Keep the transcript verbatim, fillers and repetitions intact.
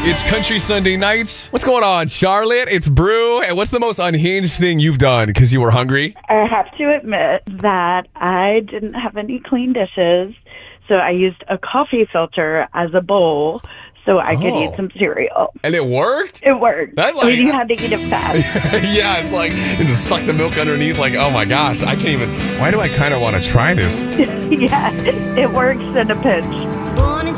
It's Country Sunday nights. What's going on, Charlotte? It's Brew. And what's the most unhinged thing you've done because you were hungry? I have to admit that I didn't have any clean dishes, so I used a coffee filter as a bowl so I could Oh. eat some cereal. And it worked? It worked. That's I mean, like- you had to eat it fast. Yeah, it's like, and just suck the milk underneath. Like, oh my gosh, I can't even. Why do I kind of want to try this? Yeah, it works in a pinch.